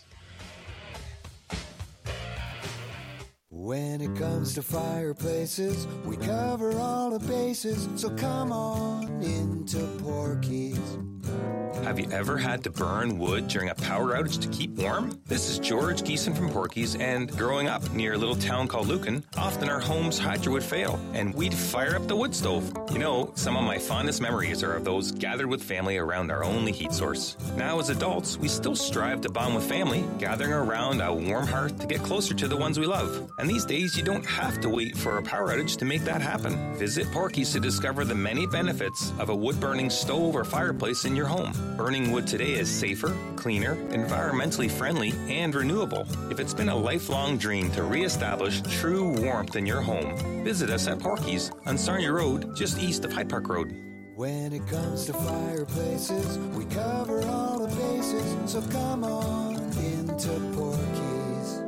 When it comes to fireplaces, we cover all the bases. So come on into Porky's. Have you ever had to burn wood during a power outage to keep warm? This is George Geeson from Porky's, and growing up near a little town called Lucan, often our home's hydro would fail, and we'd fire up the wood stove. You know, some of my fondest memories are of those gathered with family around our only heat source. Now, as adults, we still strive to bond with family, gathering around a warm hearth to get closer to the ones we love. And these days, you don't have to wait for a power outage to make that happen. Visit Porky's to discover the many benefits of a wood-burning stove or fireplace in your home. Burning wood today is safer, cleaner, environmentally friendly, and renewable. If it's been a lifelong dream to reestablish true warmth in your home, visit us at Porky's on Sarnia Road, just east of Hyde Park Road. When it comes to fireplaces, we cover all the bases. So come on into Porky's.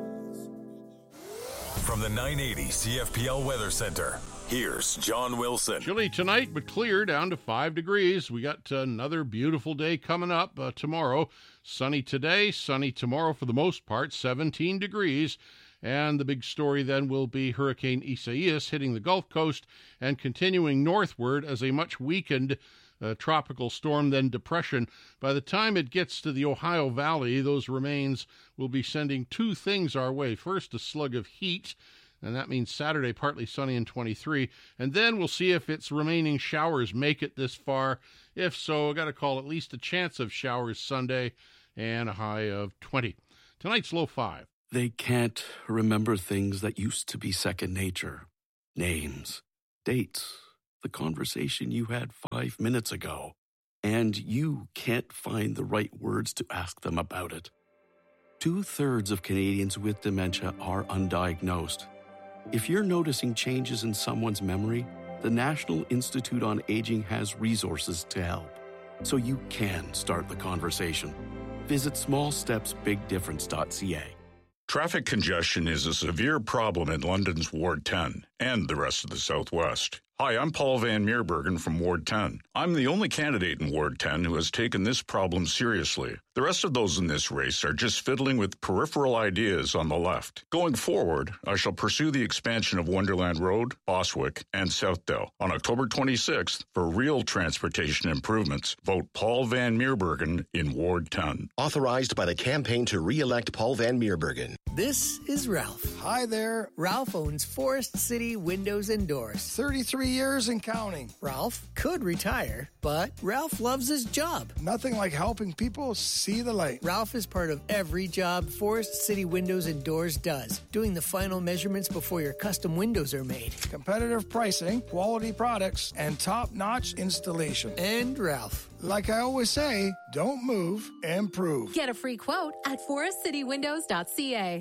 From the nine eighty C F P L Weather Center, here's John Wilson. Chilly tonight, but clear down to five degrees. We got another beautiful day coming up uh, tomorrow. Sunny today, sunny tomorrow for the most part, seventeen degrees. And the big story then will be Hurricane Isaias hitting the Gulf Coast and continuing northward as a much weakened uh, tropical storm, then depression. By the time it gets to the Ohio Valley, those remains will be sending two things our way. First, a slug of heat and that means Saturday partly sunny and twenty-three. And then we'll see if its remaining showers make it this far. If so, I got to call at least a chance of showers Sunday and a high of twenty. Tonight's low five. They can't remember things that used to be second nature. Names, dates, the conversation you had five minutes ago. And you can't find the right words to ask them about it. Two-thirds of Canadians with dementia are undiagnosed. If you're noticing changes in someone's memory, the National Institute on Aging has resources to help, so you can start the conversation. Visit small steps big difference dot c a. Traffic congestion is a severe problem in London's Ward ten and the rest of the Southwest. Hi, I'm Paul Van Meerbergen from Ward ten. I'm the only candidate in Ward ten who has taken this problem seriously. The rest of those in this race are just fiddling with peripheral ideas on the left. Going forward, I shall pursue the expansion of Wonderland Road, Boswick, and Southdale. On October twenty-sixth, for real transportation improvements, vote Paul Van Meerbergen in Ward ten. Authorized by the campaign to re-elect Paul Van Meerbergen. This is Ralph. Hi there. Ralph owns Forest City Windows and Doors. thirty-three years and counting. Ralph could retire, but Ralph loves his job. Nothing like helping people see the light. Ralph is part of every job Forest City Windows and Doors does, doing the final measurements before your custom windows are made. Competitive pricing, quality products, and top-notch installation. And Ralph. Like I always say, don't move, improve. Get a free quote at forest city windows dot c a.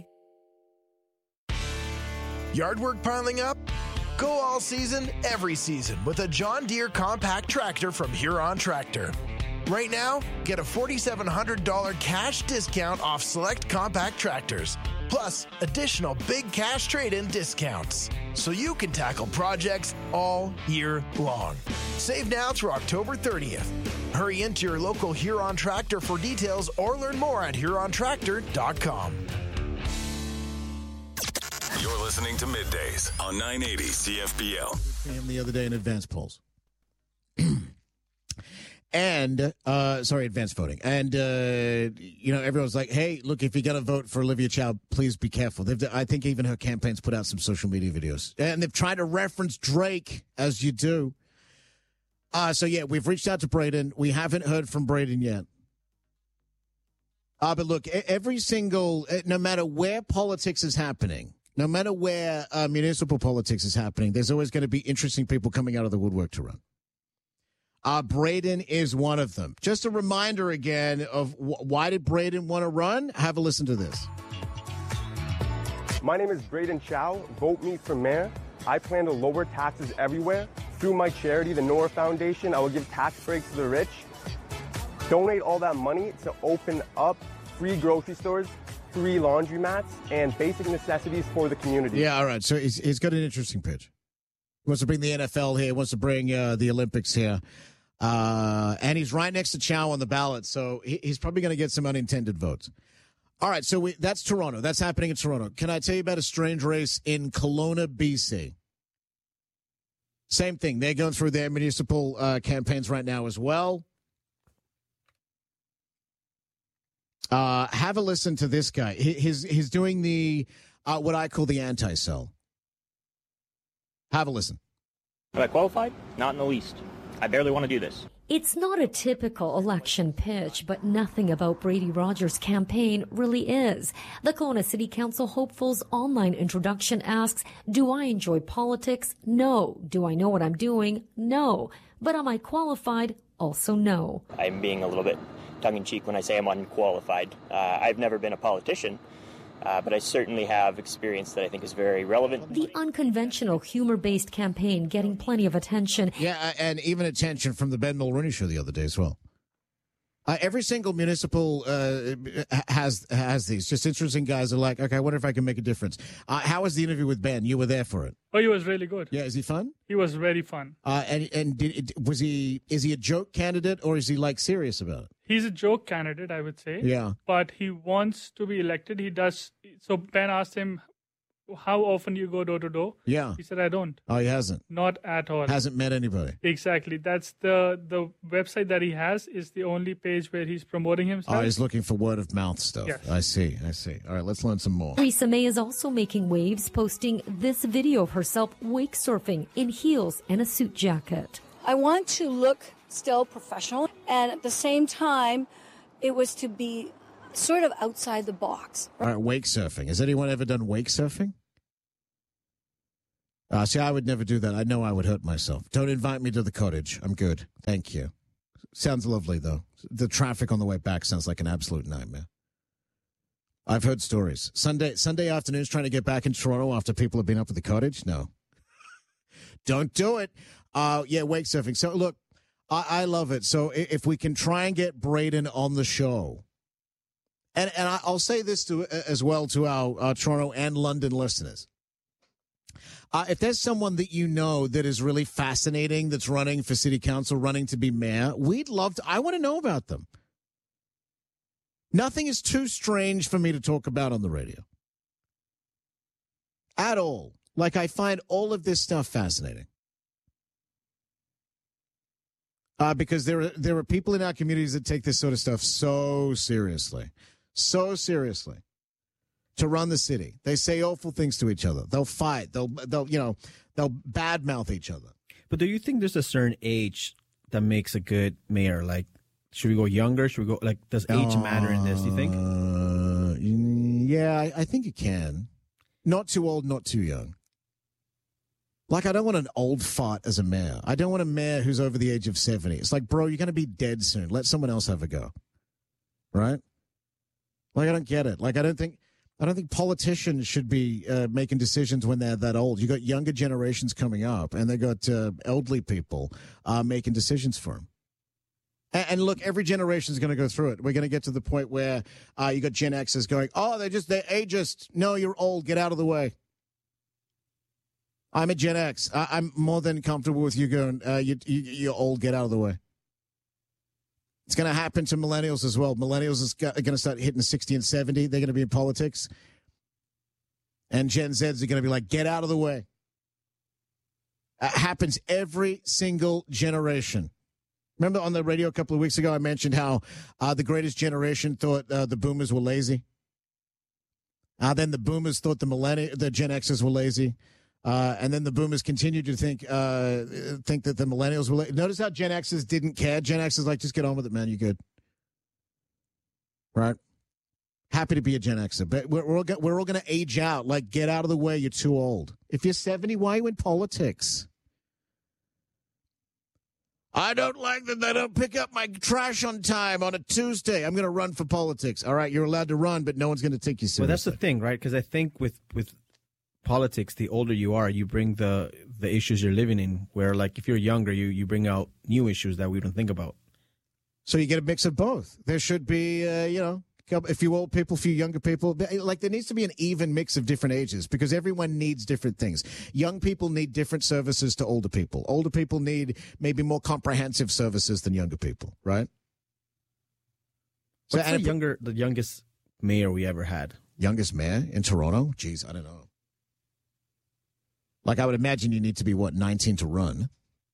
Yard work piling up? Go all season, every season with a John Deere compact tractor from Huron Tractor. Right now, get a four thousand seven hundred dollars cash discount off select compact tractors, plus additional big cash trade-in discounts, so you can tackle projects all year long. Save now through October thirtieth. Hurry into your local Huron Tractor for details or learn more at huron tractor dot com. You're listening to Middays on nine eighty C F P L. The other day in advance polls. And, uh, sorry, advanced voting. And, uh, you know, everyone's like, hey, look, if you're going to vote for Olivia Chow, please be careful. They've, I think even her campaign's put out some social media videos. And they've tried to reference Drake, as you do. Uh, so, yeah, we've reached out to Braden. We haven't heard from Braden yet. Uh, but, look, every single, no matter where politics is happening, no matter where uh, municipal politics is happening, there's always going to be interesting people coming out of the woodwork to run. Uh, Braden is one of them. Just a reminder again of wh- why did Braden want to run? Have a listen to this. My name is Braden Chow. Vote me for mayor. I plan to lower taxes everywhere. Through my charity, the Nora Foundation, I will give tax breaks to the rich. Donate all that money to open up free grocery stores, free laundromats, and basic necessities for the community. Yeah, all right. So he's, he's got an interesting pitch. He wants to bring the N F L here. He wants to bring uh, the Olympics here. Uh, and he's right next to Chow on the ballot, so he, he's probably going to get some unintended votes. All right, so we, that's Toronto. That's happening in Toronto. Can I tell you about a strange race in Kelowna, B C? Same thing. They're going through their municipal uh, campaigns right now as well. Uh, have a listen to this guy. He, he's, he's doing the uh, what I call the anti-sell. Have a listen. Am I qualified? Not in the least. I barely want to do this. It's not a typical election pitch, but nothing about Brady Rogers' campaign really is. The Kelowna City Council hopeful's online introduction asks, do I enjoy politics? No. Do I know what I'm doing? No. But am I qualified? Also no. I'm being a little bit tongue-in-cheek when I say I'm unqualified. Uh, I've never been a politician. Uh, but I certainly have experience that I think is very relevant. The unconventional humor-based campaign getting plenty of attention. Yeah, and even attention from the Ben Mulroney show the other day as well. Uh, every single municipal uh, has has these. Just interesting guys are like, okay, I wonder if I can make a difference. Uh, how was the interview with Ben? You were there for it. Oh, he was really good. Yeah, is he fun? He was very fun. Uh, and and did, was he? Is he a joke candidate or is he like serious about it? He's a joke candidate, I would say. Yeah. But he wants to be elected. He does. So Ben asked him, how often you go door to door? Yeah. He said, I don't. Oh, he hasn't? Not at all. Hasn't met anybody? Exactly. That's the, the website that he has is the only page where he's promoting himself. Oh, he's looking for word of mouth stuff. Yes. I see, I see. All right, let's learn some more. Theresa May is also making waves, posting this video of herself wake surfing in heels and a suit jacket. I want to look still professional, and at the same time, it was to be sort of outside the box. All right, wake surfing. Has anyone ever done wake surfing? Uh, see, I would never do that. I know I would hurt myself. Don't invite me to the cottage. I'm good. Thank you. Sounds lovely, though. The traffic on the way back sounds like an absolute nightmare. I've heard stories. Sunday Sunday afternoons trying to get back in Toronto after people have been up at the cottage? No. Don't do it. Uh, yeah, wake surfing. So, look, I, I love it. So if we can try and get Braden on the show, and, and I'll say this to as well to our, our Toronto and London listeners. Uh, if there's someone that you know that is really fascinating that's running for city council, running to be mayor, we'd love to. I want to know about them. Nothing is too strange for me to talk about on the radio. At all. Like, I find all of this stuff fascinating. Uh, because there are, there are people in our communities that take this sort of stuff so seriously. So seriously. To run the city. They say awful things to each other. They'll fight. They'll, they'll you know, they'll badmouth each other. But do you think there's a certain age that makes a good mayor? Like, should we go younger? Should we go, like, does age uh, matter in this, do you think? Uh, yeah, I, I think it can. Not too old, not too young. Like, I don't want an old fart as a mayor. I don't want a mayor who's over the age of seventy. It's like, bro, you're going to be dead soon. Let someone else have a go. Right? Like, I don't get it. Like, I don't think... I don't think politicians should be uh, making decisions when they're that old. You got younger generations coming up, and they got uh, elderly people uh, making decisions for them. And, and look, every generation is going to go through it. We're going to get to the point where uh, you got Gen Xers going, "Oh, they just they're ageist. No, you're old. Get out of the way." I'm a Gen X. I, I'm more than comfortable with you going, uh, you, you, "You're old. Get out of the way." It's going to happen to millennials as well. Millennials is going to start hitting sixty and seventy. They're going to be in politics. And Gen Zs are going to be like, get out of the way. It happens every single generation. Remember on the radio a couple of weeks ago, I mentioned how uh, the greatest generation thought uh, the boomers were lazy. Uh, then the boomers thought the millenni- the Gen Xers were lazy. Uh, and then the boomers continued to think uh, think that the millennials were. Notice how Gen Xers didn't care. Gen X is like, just get on with it, man. You're good. Right? Happy to be a Gen Xer. But we're, we're all, we're all going to age out. Like, get out of the way. You're too old. If you're seventy, why are you in politics? I don't like that they don't pick up my trash on time on a Tuesday. I'm going to run for politics. All right, you're allowed to run, but no one's going to take you seriously. Well, that's the thing, right? Because I think with, with politics, the older you are, you bring the the issues you're living in, where, like, if you're younger, you, you bring out new issues that we don't think about. So you get a mix of both. There should be, uh, you know, a few old people, a few younger people. Like, there needs to be an even mix of different ages because everyone needs different things. Young people need different services to older people. Older people need maybe more comprehensive services than younger people, right? What's so, the younger, the youngest mayor we ever had? Youngest mayor in Toronto? Jeez, I don't know. Like, I would imagine you need to be, what, nineteen to run?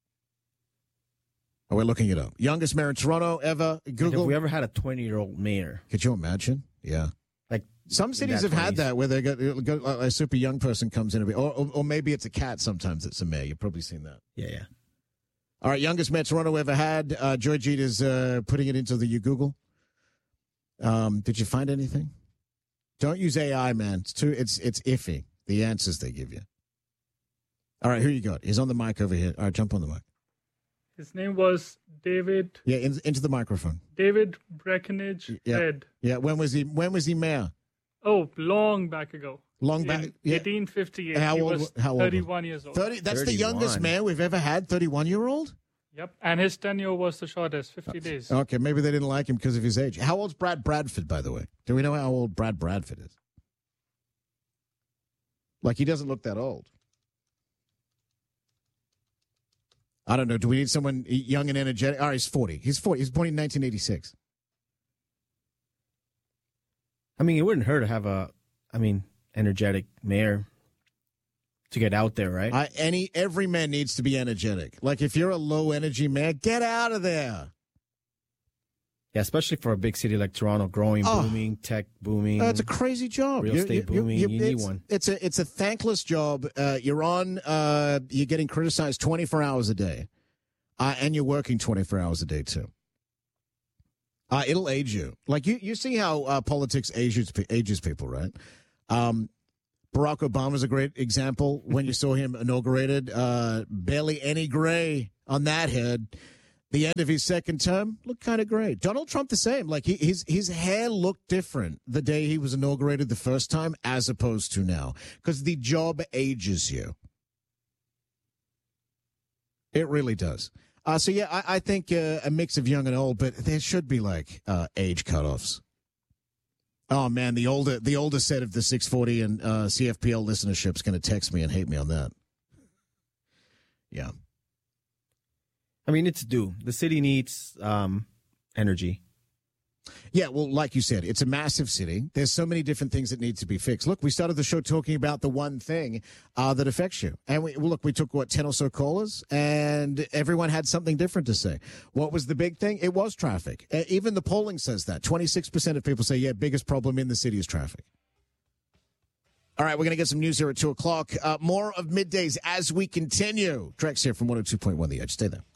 Oh, we're looking it up. Youngest mayor in Toronto ever. Google. Like, if we ever had a twenty-year-old mayor. Could you imagine? Yeah. Like, some cities have twenties. Had that where they got, got a super young person comes in, or, or, or maybe it's a cat sometimes that's a mayor. You've probably seen that. Yeah, yeah. All right, youngest mayor Toronto ever had. Uh, Georgette is uh, putting it into the you Google. Um, did you find anything? Don't use A I, man. It's too. It's it's iffy. The answers they give you. All right, here you go. He's on the mic over here. All right, jump on the mic. His name was David. Yeah, in, into the microphone. David Breckenridge yeah. Head. Yeah, when was he? When was he mayor? Oh, long back ago. Long back. In yeah. eighteen fifty-eight. How he old? was how old? thirty-one years old. Thirty. That's thirty-one. The youngest mayor we've ever had. Thirty-one-year-old. Yep, and his tenure was the shortest, fifty days. Okay, maybe they didn't like him because of his age. How old's Brad Bradford, by the way? Do we know how old Brad Bradford is? Like, he doesn't look that old. I don't know. Do we need someone young and energetic? All right, he's forty. He's forty. He's born in nineteen eighty-six. I mean, it wouldn't hurt to have a, I mean, energetic mayor. to get out there, right? I, any every man needs to be energetic. Like if you're a low energy man, get out of there. Yeah, especially for a big city like Toronto, growing, Oh. booming, tech booming. Uh, it's a crazy job. Real You- estate you- you- booming. you- You, need it's, one. It's a it's a thankless job. Uh, you're on. Uh, you're getting criticized twenty-four hours a day, uh, and you're working twenty-four hours a day too. Uh, it'll age you. Like you, you see how uh, politics ages ages people, right? Um, Barack Obama's a great example. When you saw him inaugurated, uh, barely any gray on that head. The end of his second term looked kind of great. Donald Trump the same. Like he, his his hair looked different the day he was inaugurated the first time as opposed to now, because the job ages you. It really does. Uh, so yeah, I, I think uh, a mix of young and old, but there should be like uh, age cutoffs. Oh man, the older the older set of the six forty and uh, C F P L listenership is going to text me and hate me on that. Yeah. I mean, it's due. The city needs um, energy. Yeah, well, like you said, it's a massive city. There's so many different things that need to be fixed. Look, we started the show talking about the one thing uh, that affects you. And we, well, look, we took, what, ten or so callers, and everyone had something different to say. What was the big thing? It was traffic. Uh, even the polling says that. twenty-six percent of people say, yeah, biggest problem in the city is traffic. All right, we're going to get some news here at two o'clock. Uh, more of Middays as we continue. Drex here from one oh two point one The Edge. Stay there.